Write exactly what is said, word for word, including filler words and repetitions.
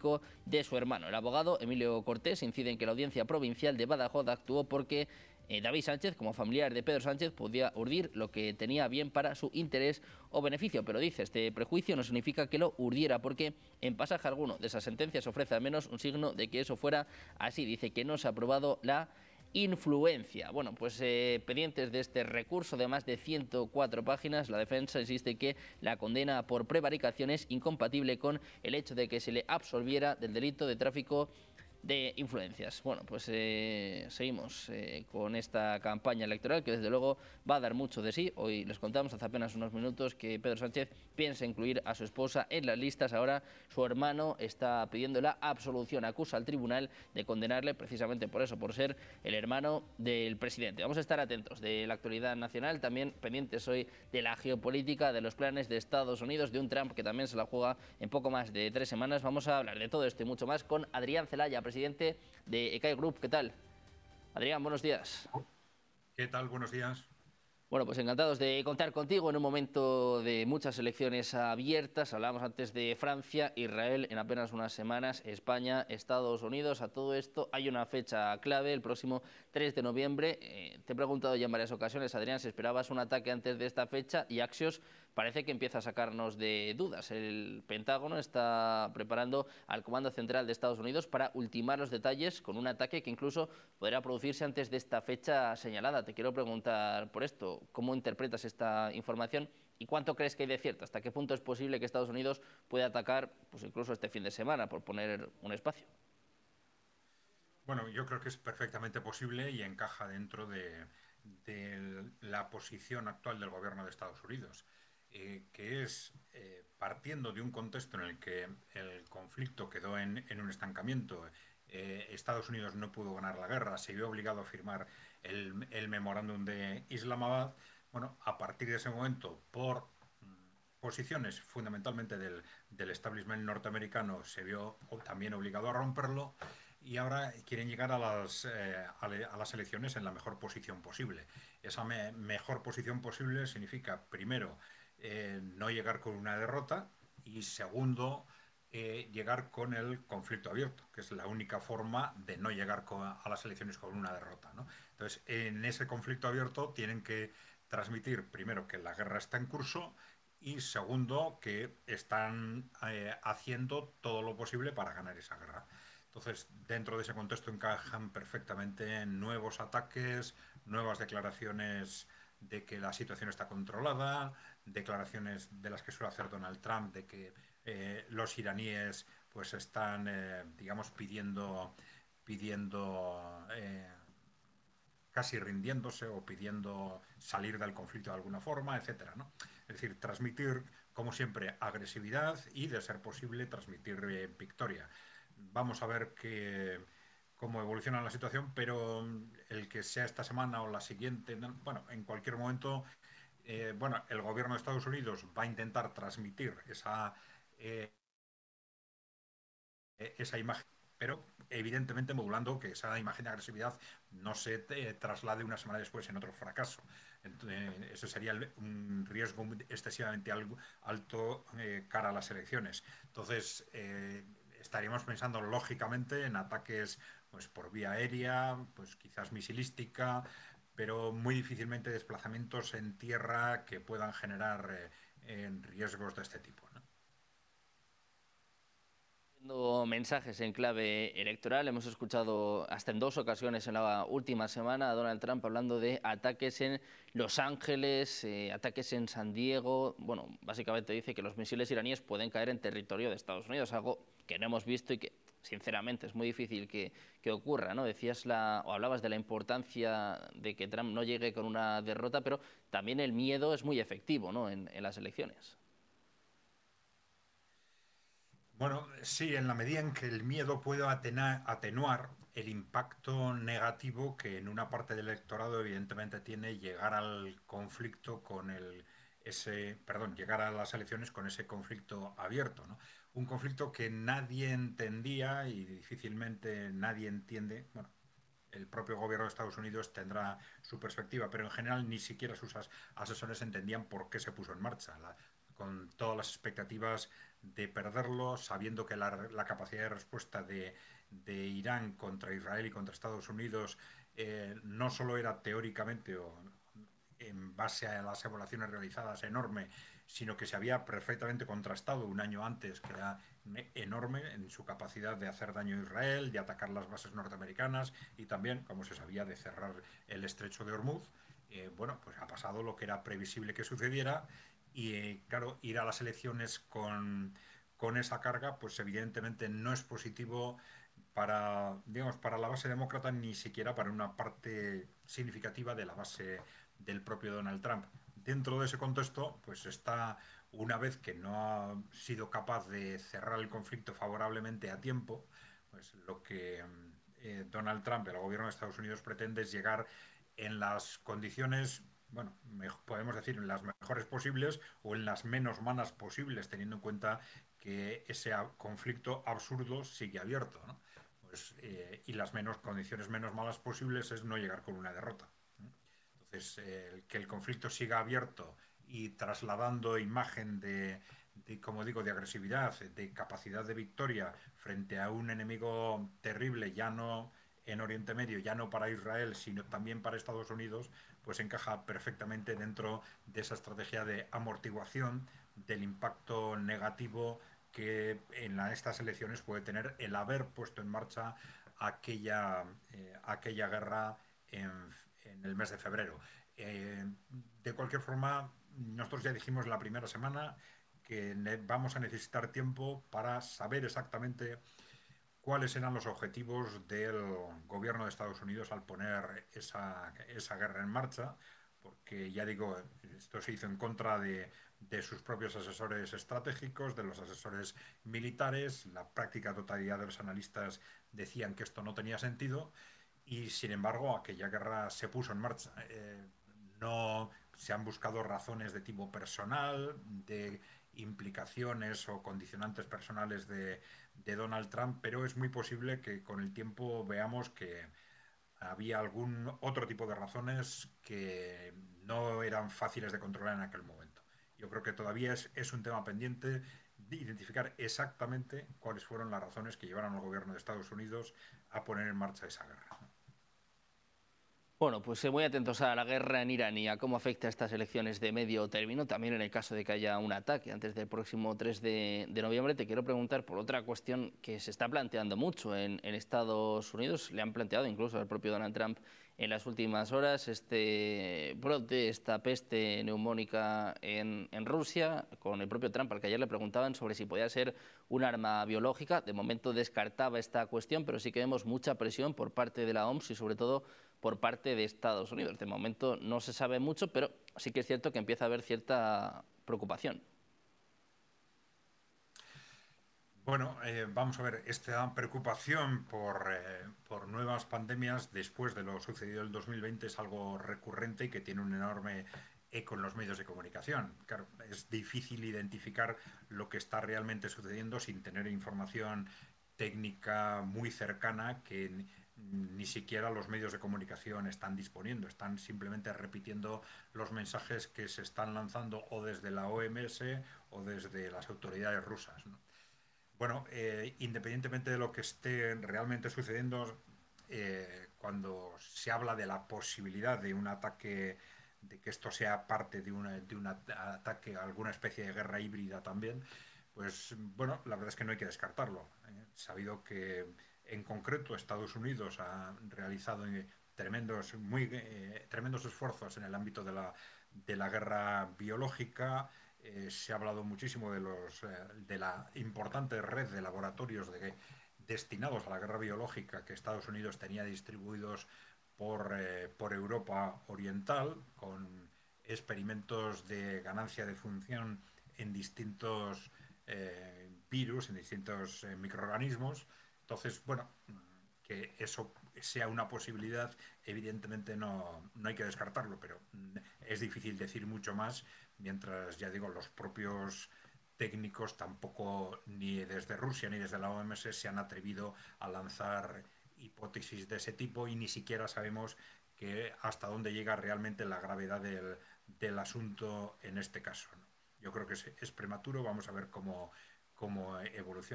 tráfico de su hermano. El abogado Emilio Cortés incide en que la Audiencia Provincial de Badajoz actuó porque eh, David Sánchez, como familiar de Pedro Sánchez, podía urdir lo que tenía bien para su interés o beneficio, pero dice, este prejuicio no significa que lo urdiera, porque en pasaje alguno de esas sentencias ofrece al menos un signo de que eso fuera así. Dice que no se ha aprobado la influencia. Bueno, pues eh, pendientes de este recurso de más de ciento cuatro páginas, la defensa insiste que la condena por prevaricación es incompatible con el hecho de que se le absolviera del delito de tráfico de influencias. Bueno, pues eh, seguimos eh, con esta campaña electoral que desde luego va a dar mucho de sí. Hoy les contamos hace apenas unos minutos que Pedro Sánchez piensa incluir a su esposa en las listas. Ahora su hermano está pidiendo la absolución, acusa al tribunal de condenarle precisamente por eso, por ser el hermano del presidente. Vamos a estar atentos de la actualidad nacional, también pendientes hoy de la geopolítica, de los planes de Estados Unidos, de un Trump que también se la juega en poco más de tres semanas. Vamos a hablar de todo esto y mucho más con Adrián Celaya, presidente de Ecae Group. ¿Qué tal? Adrián, buenos días. ¿Qué tal? Buenos días. Bueno, pues encantados de contar contigo en un momento de muchas elecciones abiertas. Hablábamos antes de Francia, Israel en apenas unas semanas, España, Estados Unidos. A todo esto hay una fecha clave, el próximo tres de noviembre. Eh, te he preguntado ya en varias ocasiones, Adrián, si esperabas un ataque antes de esta fecha, y Axios parece que empieza a sacarnos de dudas. El Pentágono está preparando al Comando Central de Estados Unidos para ultimar los detalles con un ataque que incluso podrá producirse antes de esta fecha señalada. Te quiero preguntar por esto, ¿cómo interpretas esta información y cuánto crees que hay de cierto? ¿Hasta qué punto es posible que Estados Unidos pueda atacar, pues incluso este fin de semana, por poner un espacio? Bueno, yo creo que es perfectamente posible y encaja dentro de, de la posición actual del gobierno de Estados Unidos, eh, que es eh, partiendo de un contexto en el que el conflicto quedó en, en un estancamiento. Eh, Estados Unidos no pudo ganar la guerra, se vio obligado a firmar el, el memorándum de Islamabad. Bueno, a partir de ese momento, por posiciones fundamentalmente del, del establishment norteamericano, se vio también obligado a romperlo y ahora quieren llegar a las, eh, a, le, a las elecciones en la mejor posición posible. Esa me, mejor posición posible significa, primero, eh, no llegar con una derrota y, segundo, eh, llegar con el conflicto abierto, que es la única forma de no llegar con, a las elecciones con una derrota, ¿no? Entonces, en ese conflicto abierto tienen que transmitir, primero, que la guerra está en curso y, segundo, que están eh, haciendo todo lo posible para ganar esa guerra. Entonces, dentro de ese contexto encajan perfectamente nuevos ataques, nuevas declaraciones de que la situación está controlada, declaraciones de las que suele hacer Donald Trump de que eh, los iraníes pues están, eh, digamos, pidiendo, pidiendo eh, casi rindiéndose o pidiendo salir del conflicto de alguna forma, etcétera, ¿no? Es decir, transmitir, como siempre, agresividad y, de ser posible, transmitir eh, victoria. Vamos a ver que, cómo evoluciona la situación, pero el que sea esta semana o la siguiente, no, bueno, en cualquier momento, eh, bueno, el gobierno de Estados Unidos va a intentar transmitir esa, eh, esa imagen, pero evidentemente modulando que esa imagen de agresividad no se te traslade una semana después en otro fracaso. Entonces, eso sería un riesgo excesivamente alto eh, cara a las elecciones. Entonces, eh, estaríamos pensando lógicamente en ataques pues, por vía aérea, pues quizás misilística, pero muy difícilmente desplazamientos en tierra que puedan generar eh, en riesgos de este tipo, ¿no? Mensajes en clave electoral. Hemos escuchado hasta en dos ocasiones en la última semana a Donald Trump hablando de ataques en Los Ángeles, eh, ataques en San Diego. Bueno, básicamente dice que los misiles iraníes pueden caer en territorio de Estados Unidos, algo que no hemos visto y que, sinceramente, es muy difícil que, que ocurra, ¿no? Decías la, o hablabas de la importancia de que Trump no llegue con una derrota, pero también el miedo es muy efectivo, ¿no?, en, en las elecciones. Bueno, sí, en la medida en que el miedo puede atena- atenuar el impacto negativo que en una parte del electorado evidentemente tiene llegar al conflicto con el ese, perdón, llegar a las elecciones con ese conflicto abierto, ¿no? Un conflicto que nadie entendía y difícilmente nadie entiende. Bueno, el propio gobierno de Estados Unidos tendrá su perspectiva, pero en general ni siquiera sus as- asesores entendían por qué se puso en marcha, la- con todas las expectativas de perderlo, sabiendo que la, la capacidad de respuesta de, de Irán contra Israel y contra Estados Unidos eh, no solo era teóricamente o en base a las evaluaciones realizadas enorme, sino que se había perfectamente contrastado un año antes, que era enorme en su capacidad de hacer daño a Israel, de atacar las bases norteamericanas y también, como se sabía, de cerrar el estrecho de Hormuz. Eh, bueno, pues ha pasado lo que era previsible que sucediera y, eh, claro, ir a las elecciones con, con esa carga, pues evidentemente no es positivo para, digamos, para la base demócrata, ni siquiera para una parte significativa de la base del propio Donald Trump. Dentro de ese contexto, pues está, una vez que no ha sido capaz de cerrar el conflicto favorablemente a tiempo, pues lo que eh, Donald Trump, el gobierno de Estados Unidos, pretende es llegar en las condiciones, bueno, podemos decir en las mejores posibles o en las menos malas posibles, teniendo en cuenta que ese conflicto absurdo sigue abierto, ¿no? Pues, eh, y las menos condiciones menos malas posibles es no llegar con una derrota. Entonces, eh, que el conflicto siga abierto y trasladando imagen de, de, como digo, de agresividad, de capacidad de victoria frente a un enemigo terrible, ya no en Oriente Medio, ya no para Israel, sino también para Estados Unidos, pues encaja perfectamente dentro de esa estrategia de amortiguación del impacto negativo que en la, estas elecciones puede tener el haber puesto en marcha aquella, eh, aquella guerra en, en, el mes de febrero. Eh, de cualquier forma, nosotros ya dijimos la primera semana que vamos a necesitar tiempo para saber exactamente cuáles eran los objetivos del gobierno de Estados Unidos al poner esa, esa guerra en marcha, porque ya digo, esto se hizo en contra de, de sus propios asesores estratégicos, de los asesores militares, la práctica totalidad de los analistas decían que esto no tenía sentido y sin embargo aquella guerra se puso en marcha. Eh, no se han buscado razones de tipo personal, de implicaciones o condicionantes personales de, de Donald Trump, pero es muy posible que con el tiempo veamos que había algún otro tipo de razones que no eran fáciles de controlar en aquel momento. Yo creo que todavía es, es un tema pendiente de identificar exactamente cuáles fueron las razones que llevaron al gobierno de Estados Unidos a poner en marcha esa guerra. Bueno, pues muy atentos a la guerra en Irán y a cómo afecta a estas elecciones de medio término. También en el caso de que haya un ataque antes del próximo tres de, de noviembre, te quiero preguntar por otra cuestión que se está planteando mucho en, en Estados Unidos. Le han planteado incluso al propio Donald Trump en las últimas horas este brote, esta peste neumónica en, en Rusia, con el propio Trump, al que ayer le preguntaban sobre si podía ser un arma biológica. De momento descartaba esta cuestión, pero sí que vemos mucha presión por parte de la O M S y sobre todo por parte de Estados Unidos. De momento no se sabe mucho, pero sí que es cierto que empieza a haber cierta preocupación. Bueno, eh, vamos a ver, esta preocupación por, eh, por nuevas pandemias después de lo sucedido en el dos mil veinte es algo recurrente y que tiene un enorme eco en los medios de comunicación. Claro, es difícil identificar lo que está realmente sucediendo sin tener información técnica muy cercana que ni siquiera los medios de comunicación están disponiendo, están simplemente repitiendo los mensajes que se están lanzando o desde la O M S o desde las autoridades rusas, ¿no? Bueno, eh, independientemente de lo que esté realmente sucediendo, eh, cuando se habla de la posibilidad de un ataque, de que esto sea parte de, una, de un ataque a alguna especie de guerra híbrida también, pues bueno, la verdad es que no hay que descartarlo. ¿eh? Sabido que en concreto Estados Unidos ha realizado tremendos, muy, eh, tremendos esfuerzos en el ámbito de la, de la guerra biológica. Eh, se ha hablado muchísimo de, los, eh, de la importante red de laboratorios de, destinados a la guerra biológica que Estados Unidos tenía distribuidos por, eh, por Europa Oriental, con experimentos de ganancia de función en distintos eh, virus, en distintos eh, microorganismos. Entonces, bueno, que eso sea una posibilidad, evidentemente no, no hay que descartarlo, pero es difícil decir mucho más mientras, ya digo, los propios técnicos tampoco, ni desde Rusia ni desde la O M S, se han atrevido a lanzar hipótesis de ese tipo y ni siquiera sabemos que hasta dónde llega realmente la gravedad del, del asunto en este caso, ¿no? Yo creo que es, es prematuro, vamos a ver cómo, cómo evoluciona.